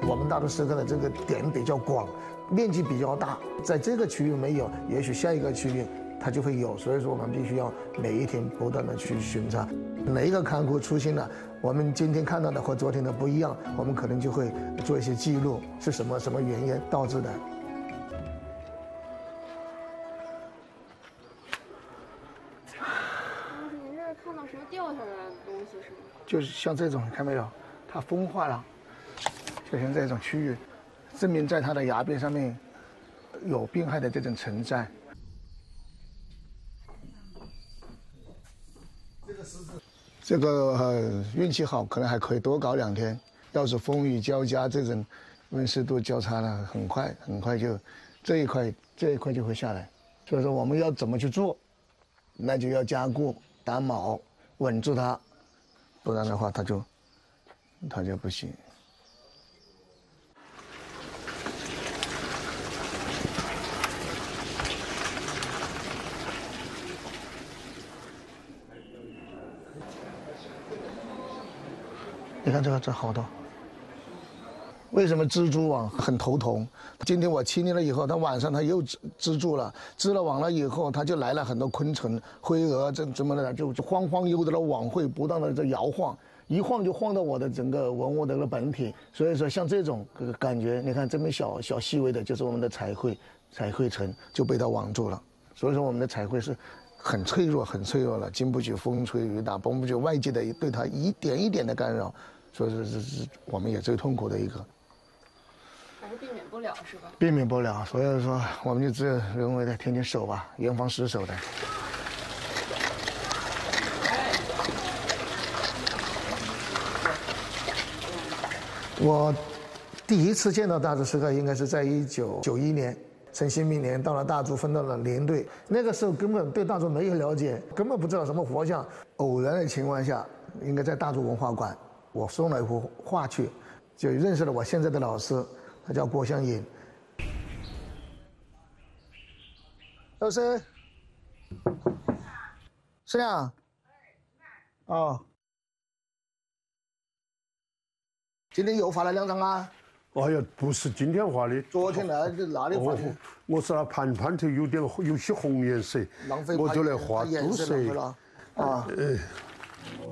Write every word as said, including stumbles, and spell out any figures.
我们大都市的这个点比较广，面积比较大，在这个区域没有，也许下一个区域它就会有。所以说，我们必须要每一天不断的去巡查，哪一个看库出现了，我们今天看到的和昨天的不一样，我们可能就会做一些记录，是什么什么原因导致的。 您这是看到什么掉下来的东西是吗？ 就是像这种，看没有，它风化了，就像这种区域，证明在它的崖壁上面有病害的这种存在。这个呃运气好，可能还可以多搞两天。要是风雨交加，这种温湿度交叉了，很快很快就这一块这一块就会下来。所以说我们要怎么去做，那就要加固打铆稳住它，不然的话它就它就不行。你看这个这好多。为什么蜘蛛网很头疼？今天我清理了以后，它晚上它又织织住了，织了网了以后，它就来了很多昆虫、灰蛾，这怎么的，就晃晃悠悠的网会不断的在摇晃，一晃就晃到我的整个文物的个本体。所以说，像这种感觉，你看这么小小细微的，就是我们的彩绘，彩绘层就被它网住了。所以说，我们的彩绘是很脆弱、很脆弱了，经不起风吹雨打，经不起外界的对它一点一点的干扰。所以说，这是我们也最痛苦的一个。 还是避免不了是吧？ 避免不了，所以说我们就只有人为的天天守吧，严防死守的。我第一次见到大足石刻，应该是在一九九一年，陈新明年到了大足，分到了连队。那个时候根本对大足没有了解，根本不知道什么佛像。偶然的情况下，应该在大足文化馆，我送了一幅画去，就认识了我现在的老师。他叫郭香隐。老师，是呀。哦。今天又发了两张啊？ 哎呀，不是今天画的， 昨天来哪里画的？ 哦、我是那盘盘头有点有些红颜色， 浪费， 我就来画颜色浪费了。啊。呃